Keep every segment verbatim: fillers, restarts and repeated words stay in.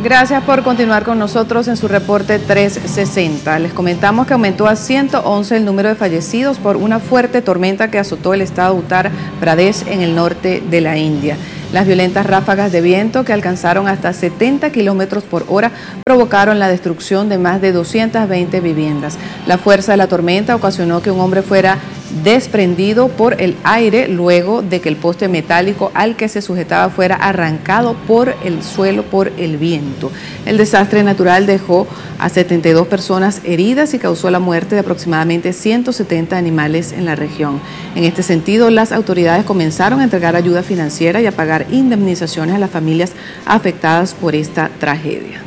Gracias por continuar con nosotros en su reporte trescientos sesenta. Les comentamos que aumentó a ciento once el número de fallecidos por una fuerte tormenta que azotó el estado de Uttar Pradesh en el norte de la India. Las violentas ráfagas de viento que alcanzaron hasta setenta kilómetros por hora provocaron la destrucción de más de doscientas veinte viviendas. La fuerza de la tormenta ocasionó que un hombre fuera desprendido por el aire luego de que el poste metálico al que se sujetaba fuera arrancado por el suelo por el viento. El desastre natural dejó a setenta y dos personas heridas y causó la muerte de aproximadamente ciento setenta animales en la región. En este sentido, las autoridades comenzaron a entregar ayuda financiera y a pagar indemnizaciones a las familias afectadas por esta tragedia.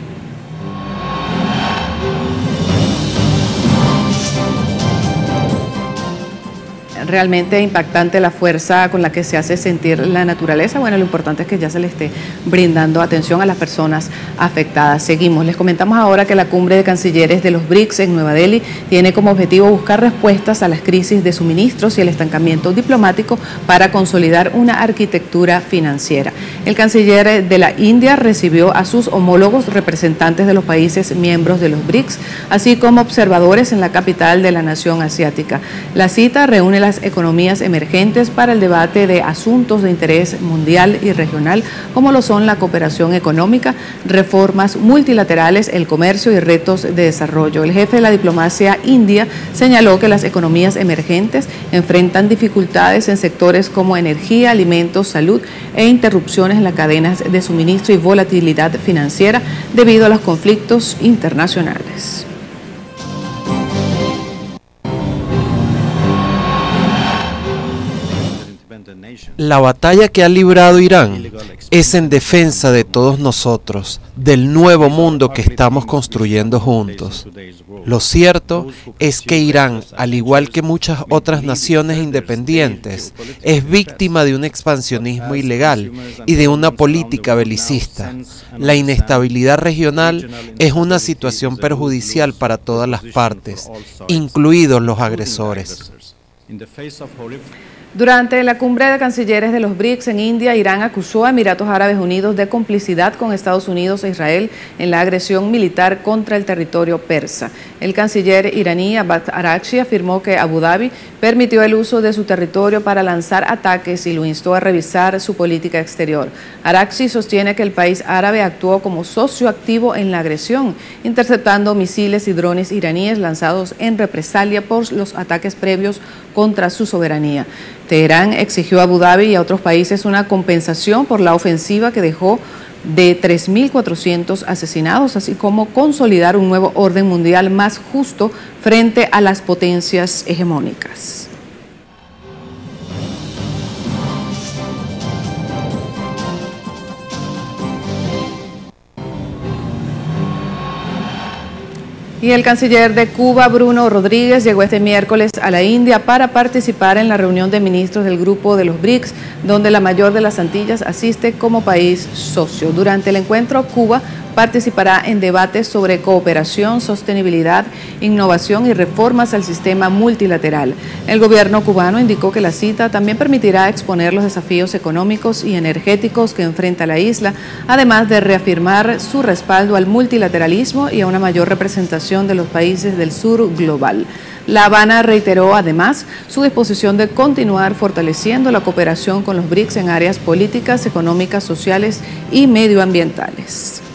Realmente impactante la fuerza con la que se hace sentir la naturaleza. Bueno, lo importante es que ya se le esté brindando atención a las personas afectadas. Seguimos. Les comentamos ahora que la cumbre de cancilleres de los B R I C S en Nueva Delhi tiene como objetivo buscar respuestas a las crisis de suministros y el estancamiento diplomático para consolidar una arquitectura financiera. El canciller de la India recibió a sus homólogos representantes de los países miembros de los B R I C S, así como observadores en la capital de la nación asiática. La cita reúne las economías emergentes para el debate de asuntos de interés mundial y regional, como lo son la cooperación económica, reformas multilaterales, el comercio y retos de desarrollo. El jefe de la diplomacia india señaló que las economías emergentes enfrentan dificultades en sectores como energía, alimentos, salud e interrupciones en las cadenas de suministro y volatilidad financiera debido a los conflictos internacionales. La batalla que ha librado Irán es en defensa de todos nosotros, del nuevo mundo que estamos construyendo juntos. Lo cierto es que Irán, al igual que muchas otras naciones independientes, es víctima de un expansionismo ilegal y de una política belicista. La inestabilidad regional es una situación perjudicial para todas las partes, incluidos los agresores. Durante la cumbre de cancilleres de los B R I C S en India, Irán acusó a Emiratos Árabes Unidos de complicidad con Estados Unidos e Israel en la agresión militar contra el territorio persa. El canciller iraní Abbas Araghchi afirmó que Abu Dhabi permitió el uso de su territorio para lanzar ataques y lo instó a revisar su política exterior. Araghchi sostiene que el país árabe actuó como socio activo en la agresión, interceptando misiles y drones iraníes lanzados en represalia por los ataques previos contra su soberanía. Teherán exigió a Abu Dhabi y a otros países una compensación por la ofensiva que dejó de tres mil cuatrocientos asesinados, así como consolidar un nuevo orden mundial más justo frente a las potencias hegemónicas. Y el canciller de Cuba, Bruno Rodríguez, llegó este miércoles a la India para participar en la reunión de ministros del grupo de los B R I C S, donde la mayor de las Antillas asiste como país socio. Durante el encuentro, Cuba participará en debates sobre cooperación, sostenibilidad, innovación y reformas al sistema multilateral. El gobierno cubano indicó que la cita también permitirá exponer los desafíos económicos y energéticos que enfrenta la isla, además de reafirmar su respaldo al multilateralismo y a una mayor representación de los países del sur global. La Habana reiteró además su disposición de continuar fortaleciendo la cooperación con los B R I C S en áreas políticas, económicas, sociales y medioambientales.